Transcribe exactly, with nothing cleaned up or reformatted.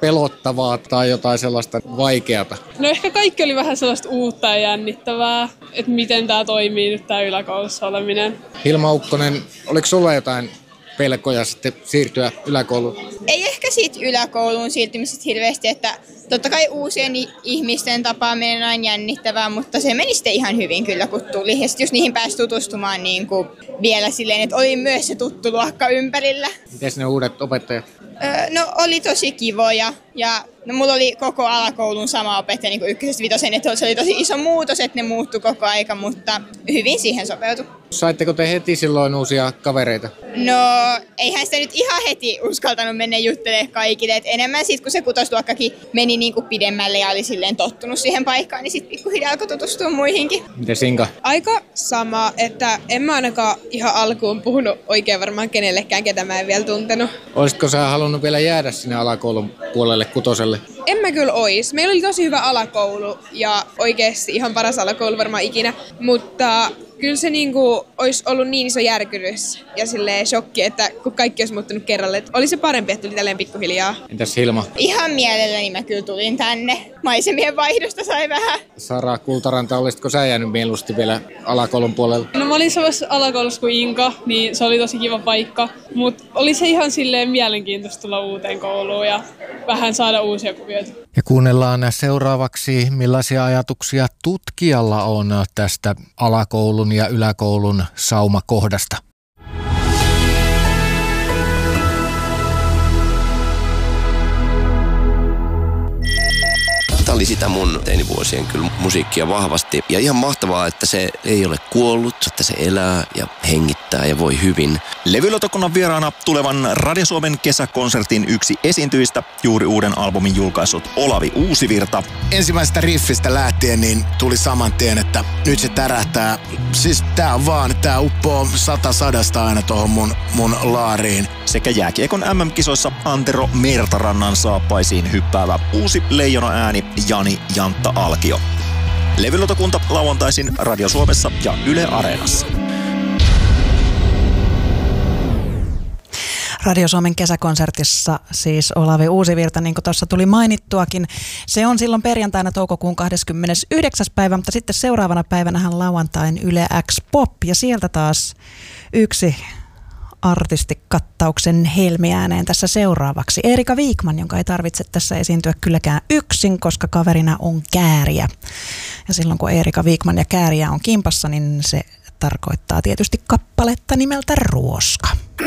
pelottavaa tai jotain sellaista vaikeata? No ehkä kaikki oli vähän sellaista uutta ja jännittävää, että miten tämä toimii nyt tämä yläkoulussa oleminen. Hilma Ukkonen, oliko sulla jotain pelkoja sitten siirtyä yläkouluun? Ei ehkä siitä yläkouluun siirtymisestä hirveästi, että totta kai uusien ihmisten tapaaminen on aina jännittävää, mutta se meni sitten ihan hyvin kyllä kun tuli. Ja sitten just niihin pääsi tutustumaan niin kuin vielä silleen, että oli myös se tuttu luokka ympärillä. Mites ne uudet opettajat? Öö, no oli tosi kivoja ja no, mulla oli koko alakoulun sama opettaja niin kuin ykkösestä vitoseen, että se oli tosi iso muutos, että ne muuttui koko aika, mutta hyvin siihen sopeutui. Saitteko te heti silloin uusia kavereita? No eihän sitä nyt ihan heti uskaltanut mennä juttelemaan kaikille, että enemmän sitten kun se kutosluokkakin meni niin kuin pidemmälle ja oli silleen tottunut siihen paikkaan, niin sitten pikkuhiljaa alkoi tutustua muihinkin. Miten Inka? Aika sama, että en mä ainakaan ihan alkuun puhunut oikein varmaan kenellekään, ketä mä en vielä tuntenut. Olisitko sä halunnut vielä jäädä sinne alakoulun puolelle kutoselle? En mä kyllä ois. Meillä oli tosi hyvä alakoulu ja oikeasti ihan paras alakoulu varmaan ikinä, mutta kyllä se niinku olisi ollut niin iso järkytys ja silleen shokki, että kun kaikki olisi muuttunut kerralle, että oli se parempi, että tuli tälleen pikkuhiljaa. Entäs Hilma? Ihan mielelläni mä kyllä tulin tänne. Maisemien vaihdosta sai vähän. Sara Kultaranta, olisitko sä jäänyt mieluusti vielä alakoulun puolelle? No mä olin samassa alakoulussa kuin Inka, niin se oli tosi kiva paikka. Mutta oli se ihan silleen mielenkiintoista tulla uuteen kouluun ja vähän saada uusia kuvioita. Ja kuunnellaan seuraavaksi, millaisia ajatuksia tutkijalla on tästä alakoulun ja yläkoulun saumakohdasta. Tämä oli sitä mun teinivuosien kyllä musiikkia vahvasti. Ja ihan mahtavaa, että se ei ole kuollut, että se elää ja hengittää ja voi hyvin. Levylautakunnan vieraana tulevan Radio Suomen kesäkonsertin yksi esiintyjistä, juuri uuden albumin julkaissut Olavi Uusivirta. Ensimmäisestä riffistä lähtien niin tuli saman tien, että nyt se tärähtää. Siis tää on vaan, tää uppoo sata sadasta aina tohon mun, mun laariin. Sekä jääkiekon äm äm-kisoissa Antero Mertarannan saappaisiin hyppäävä uusi leijona ääni Jani Jantta Alkio. Levylautakunta lauantaisin Radio Suomessa ja Yle Areenassa. Radio Suomen kesäkonsertissa siis Olavi Uusivirta, niin kuin tuossa tuli mainittuakin. Se on silloin perjantaina toukokuun kahdeskymmenesyhdeksäs päivä, mutta sitten seuraavana päivänähän lauantain Yle X Pop ja sieltä taas yksi artistikattauksen helmiääneen tässä seuraavaksi. Eerika Wikman, jonka ei tarvitse tässä esiintyä kylläkään yksin, koska kaverina on Kääriä. Ja silloin kun Eerika Wikman ja Kääriä on kimpassa, niin se tarkoittaa tietysti kappaletta nimeltä Ruoska.